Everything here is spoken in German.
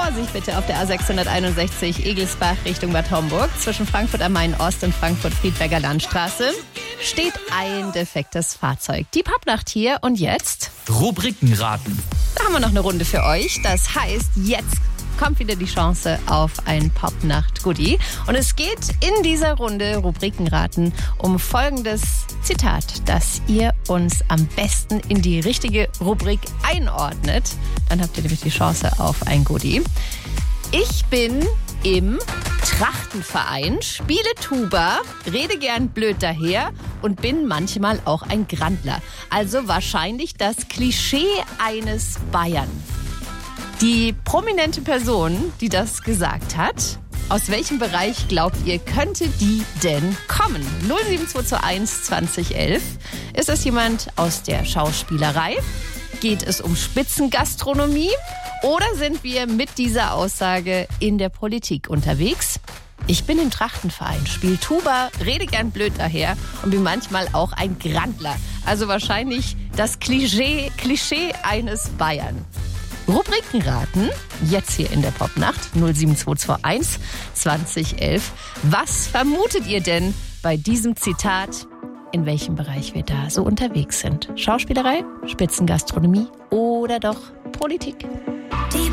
Vorsicht bitte auf der A661 Egelsbach Richtung Bad Homburg. Zwischen Frankfurt am Main Ost und Frankfurt-Friedberger Landstraße steht ein defektes Fahrzeug. Die Popnacht hier und jetzt Rubrikenraten. Da haben wir noch eine Runde für euch. Das heißt, jetzt kommt wieder die Chance auf ein Popnacht-Goodie. Und es geht in dieser Runde Rubrikenraten um folgendes Zitat, das ihr uns am besten in die richtige Rubrik einordnet. Dann habt ihr nämlich die Chance auf ein Goodie. Ich bin im Trachtenverein, spiele Tuba, rede gern blöd daher und bin manchmal auch ein Grandler. Also wahrscheinlich das Klischee eines Bayern. Die prominente Person, die das gesagt hat, aus welchem Bereich glaubt ihr, könnte die denn kommen? 07221 2011. Ist das jemand aus der Schauspielerei? Geht es um Spitzengastronomie? Oder sind wir mit dieser Aussage in der Politik unterwegs? Ich bin im Trachtenverein, spiele Tuba, rede gern blöd daher und bin manchmal auch ein Grandler. Also wahrscheinlich das Klischee eines Bayern. Rubrikenraten, jetzt hier in der Popnacht, 07221 2011. Was vermutet ihr denn bei diesem Zitat, in welchem Bereich wir da so unterwegs sind? Schauspielerei, Spitzengastronomie oder doch Politik?